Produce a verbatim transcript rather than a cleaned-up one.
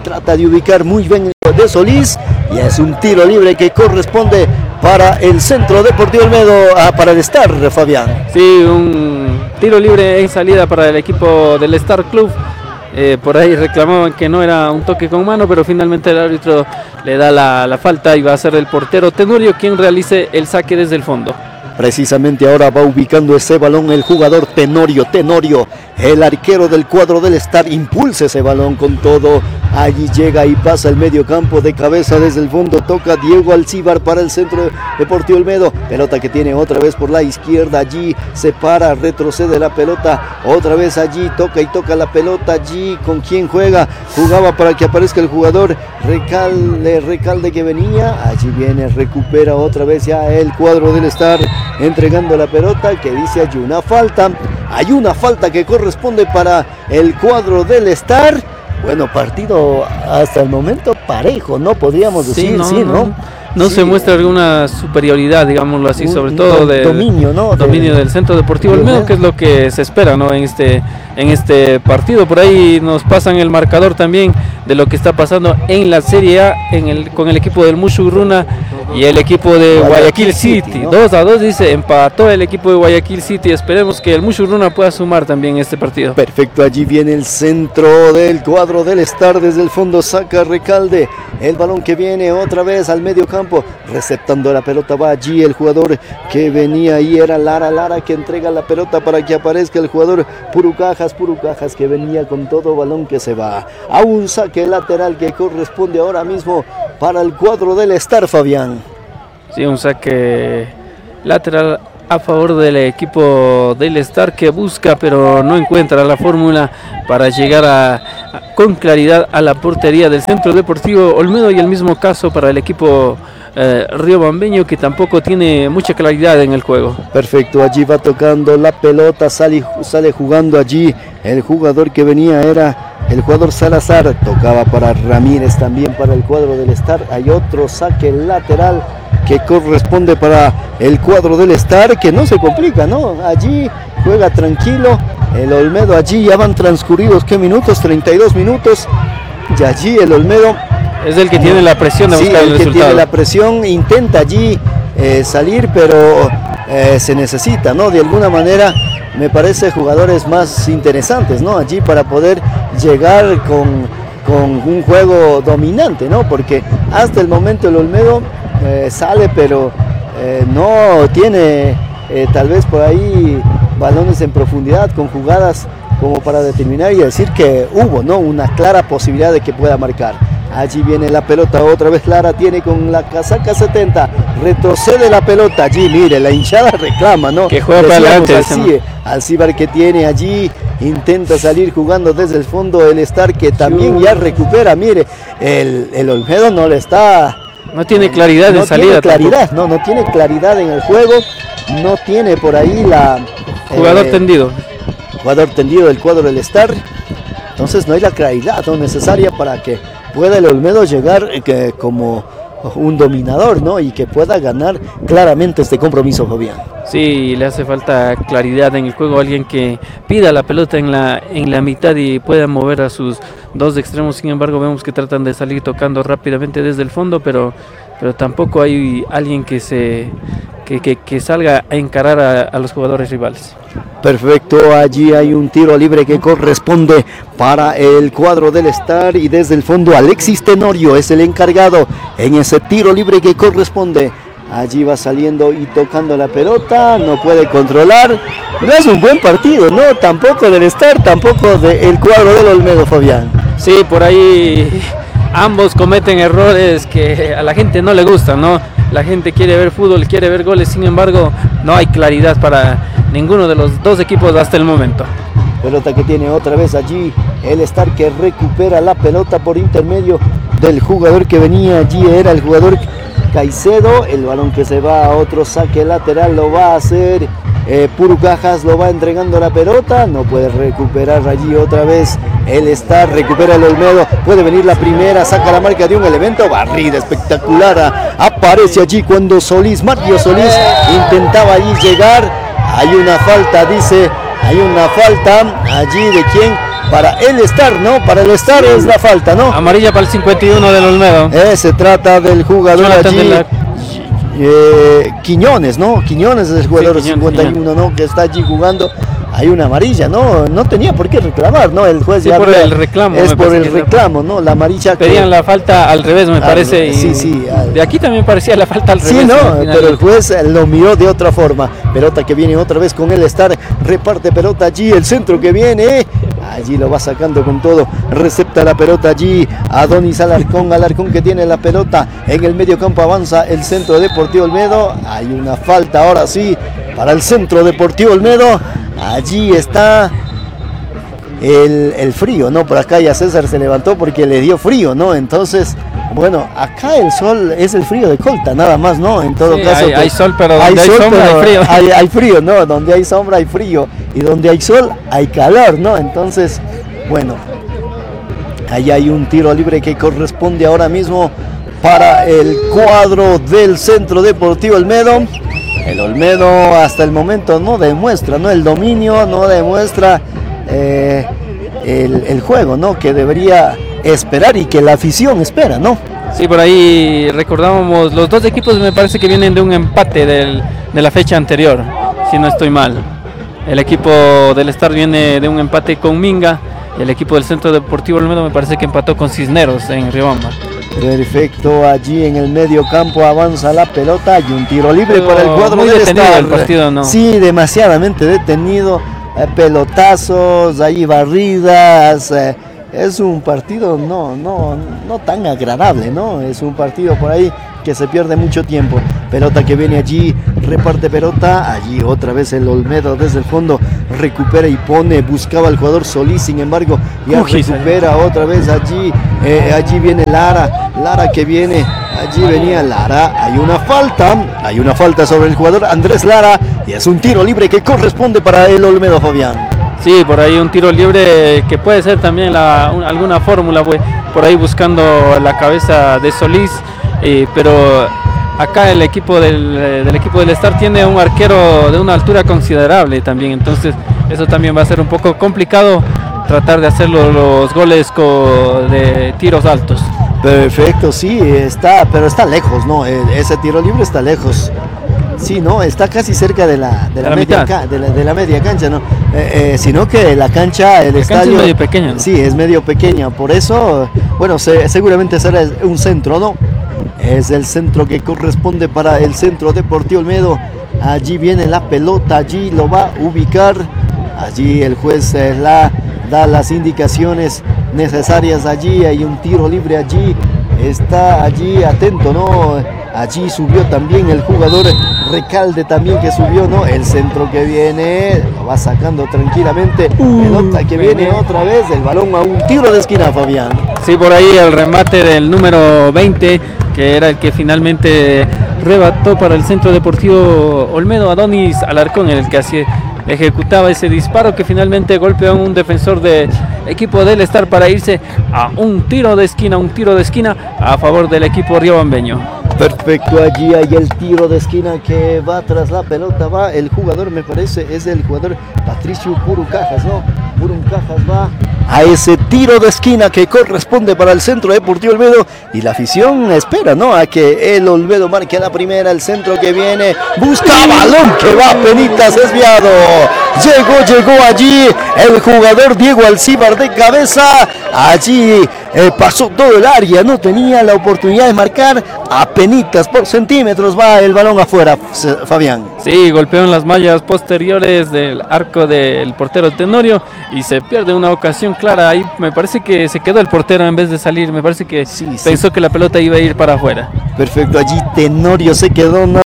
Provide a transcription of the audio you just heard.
trata de ubicar muy bien de Solís, y es un tiro libre que corresponde para el Centro Deportivo Olmedo, ah, para el Star, Fabián. Sí, un tiro libre en salida para el equipo del Star Club. Eh, por ahí reclamaban que no era un toque con mano, pero finalmente el árbitro le da la, la falta y va a ser el portero Tenorio quien realice el saque desde el fondo. Precisamente ahora va ubicando ese balón el jugador Tenorio, Tenorio, el arquero del cuadro del Star, impulsa ese balón con todo, allí llega y pasa el medio campo de cabeza desde el fondo, toca Diego Alcíbar para el Centro Deportivo Olmedo, pelota que tiene otra vez por la izquierda, allí se para, retrocede la pelota, otra vez allí, toca y toca la pelota, allí con quien juega, jugaba para que aparezca el jugador Recalde, Recalde que venía, allí viene, recupera otra vez ya el cuadro del Star, entregando la pelota que dice hay una falta, hay una falta que corresponde para el cuadro del Star. Bueno, partido hasta el momento parejo, ¿no? Podríamos decir, sí, no, sí, ¿no? no, no sí. se muestra alguna superioridad, digámoslo así, un, sobre todo de dominio, ¿no? dominio de, del Centro Deportivo Olmedo, que es lo que se espera, ¿no? En este, en este partido. Por ahí nos pasan el marcador también de lo que está pasando en la Serie A en el, con el equipo del Mushuruna y el equipo de Guayaquil, Guayaquil City, City ¿no? dos a dos dice, empató el equipo de Guayaquil City. Esperemos que el Mushuruna pueda sumar también este partido. Perfecto, allí viene el centro del cuadro del Star, desde el fondo saca Recalde, el balón que viene otra vez al medio campo, receptando la pelota va allí el jugador que venía ahí, era Lara, Lara que entrega la pelota para que aparezca el jugador Purucajas, Purucajas que venía con todo, balón que se va a un saque lateral que corresponde ahora mismo para el cuadro del Star, Fabián. Sí, un saque lateral a favor del equipo del Star que busca pero no encuentra la fórmula para llegar a, a, con claridad a la portería del Centro Deportivo Olmedo, y el mismo caso para el equipo eh, riobambeño, que tampoco tiene mucha claridad en el juego. Perfecto, allí va tocando la pelota, sale, sale jugando allí el jugador que venía, era el jugador Salazar, tocaba para Ramírez también para el cuadro del Star. Hay otro saque lateral que corresponde para el cuadro del Star, que no se complica, ¿no? Allí juega tranquilo el Olmedo, allí ya van transcurridos, ¿qué minutos? treinta y dos minutos, y allí el Olmedo es el que tiene la presión de sí, buscar el, el que resultado. tiene la presión, intenta allí eh, salir, pero eh, se necesita, ¿no? De alguna manera, me parece, jugadores más interesantes, ¿no? Allí para poder llegar con, con un juego dominante, ¿no? Porque hasta el momento el Olmedo eh, sale, pero eh, no tiene eh, tal vez por ahí balones en profundidad con jugadas como para determinar y decir que hubo, ¿no? Una clara posibilidad de que pueda marcar. Allí viene la pelota, otra vez Lara tiene con la casaca setenta, retrocede la pelota, allí mire, la hinchada reclama, ¿no? Que juega para adelante. Así, Alcíbar que tiene allí, intenta salir jugando desde el fondo el Star, que también ya recupera, mire, el, el Olmedo no le está... No tiene claridad no en salida. Tiene claridad, no, no tiene claridad en el juego, no tiene por ahí la... Jugador eh, tendido. Jugador tendido del cuadro del Star, entonces no hay la claridad, ¿no?, necesaria para que pueda el Olmedo llegar eh, como un dominador, ¿no? Y que pueda ganar claramente este compromiso, Fabián. Sí, le hace falta claridad en el juego, alguien que pida la pelota en la en la mitad y pueda mover a sus dos extremos. Sin embargo, vemos que tratan de salir tocando rápidamente desde el fondo, pero pero tampoco hay alguien que se que, que, que salga a encarar a, a los jugadores rivales. Perfecto, allí hay un tiro libre que corresponde para el cuadro del Star, y desde el fondo Alexis Tenorio es el encargado en ese tiro libre que corresponde. Allí va saliendo y tocando la pelota, no puede controlar. No es un buen partido, ¿no? Tampoco del Star, tampoco del cuadro del Olmedo, Fabián. Sí, por ahí ambos cometen errores que a la gente no le gustan, ¿no? La gente quiere ver fútbol, quiere ver goles, sin embargo, no hay claridad para ninguno de los dos equipos hasta el momento. Pelota que tiene otra vez allí el Star, que recupera la pelota por intermedio del jugador que venía allí, era el jugador Caicedo. El balón que se va a otro saque lateral lo va a hacer eh, Purucajas, lo va entregando la pelota, no puede recuperar allí otra vez el Star, recupera el Olmedo, puede venir la primera, saca la marca de un elemento, barrida espectacular, aparece allí cuando Solís, Mario Solís intentaba allí llegar, hay una falta, dice, hay una falta allí de quién, para el Star, ¿no? Para el Star es la falta, ¿no? Amarilla para el cincuenta y uno del Olmedo. Eh, se trata del jugador Jonathan allí, de la- eh, Quiñones, ¿no? Quiñones es el jugador Sí, Quiñones, cincuenta y uno, ¿no? Que está allí jugando. Hay una amarilla, ¿no? No tenía por qué reclamar, ¿no? El juez Sí, ya por había- el reclamo, Es me por parece el que es la- reclamo, ¿no? La amarilla que- Pedían la falta al revés, me Al- parece. Y sí, sí, al- de aquí también parecía la falta al Sí, revés. no, al final. pero el juez eh, lo miró de otra forma. Pelota que viene otra vez con el Star, reparte pelota allí, el centro que viene, allí lo va sacando con todo, recepta la pelota allí, Adonis Alarcón, Alarcón que tiene la pelota en el medio campo, avanza el Centro Deportivo Olmedo, hay una falta ahora sí para el Centro Deportivo Olmedo, allí está el, el frío, ¿no? Por acá ya César se levantó porque le dio frío, ¿no? Entonces, bueno, acá el sol es el frío de Colta, nada más, ¿no? En todo Sí, caso. hay- pues, hay sol, pero donde hay sombra hay frío. Hay, hay frío, ¿no? Donde hay sombra hay frío. Y donde hay sol hay calor, ¿no? Entonces, bueno, ahí hay un tiro libre que corresponde ahora mismo para el cuadro del Centro Deportivo Olmedo. El Olmedo hasta el momento no demuestra, ¿no? El dominio, no demuestra eh, el, el juego, ¿no? Que debería esperar y que la afición espera, ¿no? Sí, por ahí recordábamos, los dos equipos me parece que vienen de un empate del- de la fecha anterior, si no estoy mal. El equipo del Star viene de un empate con Minga y el equipo del Centro Deportivo Olmedo me parece que empató con Cisneros en Riobamba. Perfecto, allí en el medio campo avanza la pelota y un tiro libre Pero para el cuadro muy del detenido Star. el partido, ¿no? Sí, demasiadamente detenido, eh, pelotazos, ahí barridas. eh, es un partido no, no, no tan agradable, ¿no? Es un partido por ahí que se pierde mucho tiempo. Pelota que viene allí, reparte pelota, allí otra vez el Olmedo desde el fondo recupera y pone, buscaba al jugador Solís, sin embargo ya Uy, recupera otra vez allí, eh, allí viene Lara, Lara que viene, allí venía Lara, hay una falta, hay una falta sobre el jugador Andrés Lara y es un tiro libre que corresponde para el Olmedo, Fabián. Sí, por ahí un tiro libre que puede ser también la, un- alguna fórmula, pues, por ahí buscando la cabeza de Solís, eh, pero acá el equipo del, eh, del equipo del Star tiene un arquero de una altura considerable también, entonces eso también va a ser un poco complicado tratar de hacer los, los goles co- de tiros altos. Perfecto, sí, está, pero está lejos, ¿no? Eh, Ese tiro libre está lejos. Sí, no, está casi cerca de la, de la, De la media, mitad. ca- de la, de la media cancha, ¿no? Eh, eh, sino que la cancha, el La cancha estadio... es medio pequeña, ¿no? Sí, es medio pequeña, por eso, bueno, se- seguramente será un centro, ¿no? Es el centro que corresponde para el Centro Deportivo Olmedo. Allí viene la pelota, allí lo va a ubicar. Allí el juez eh, la, da las indicaciones necesarias. Allí hay un tiro libre, allí está allí atento, ¿no? Allí subió también el jugador Recalde también que subió, ¿no? El centro que viene, lo va sacando tranquilamente. Pelota que viene otra vez, el balón a un tiro de esquina, Fabián. Sí, por ahí el remate del número veinte, que era el que finalmente rebató para el Centro Deportivo Olmedo, Adonis Alarcón, el que hacía, ejecutaba ese disparo que finalmente golpeó a un defensor del equipo del Star para irse a un tiro de esquina, un tiro de esquina a favor del equipo riobambeño. Perfecto, allí hay el tiro de esquina que va tras la pelota, va el jugador, me parece, es el jugador Patricio Purucajas, ¿no? Purucajas va a ese tiro de esquina que corresponde para el Centro Deportivo Olmedo y la afición espera, ¿no? A que el Olmedo marque la primera, el centro que viene, busca balón que va a penitas, desviado, llegó, llegó allí el jugador Diego Alcíbar de cabeza, allí eh, pasó todo el área, no tenía la oportunidad de marcar, apenitas por centímetros va el balón afuera, Fabián. Sí, golpeó en las mallas posteriores del arco del portero Tenorio y se pierde una ocasión clara. Ahí me parece que se quedó el portero en vez de salir, me parece que Sí, sí. pensó que la pelota iba a ir para afuera. Perfecto, allí Tenorio se quedó, no